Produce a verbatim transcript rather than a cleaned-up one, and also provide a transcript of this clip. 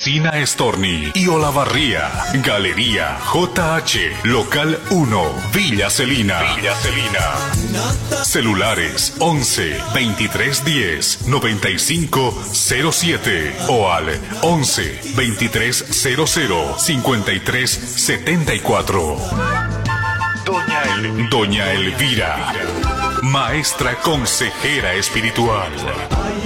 Oficina Storni y Olavarría. Galería J H, Local uno, Villa Celina. Villa Celina. Celulares once, veintitrés diez, noventa y cinco cero siete o al once, veintitrés cero cero, cincuenta y tres setenta y cuatro. Doña, El, Doña Elvira, maestra consejera espiritual.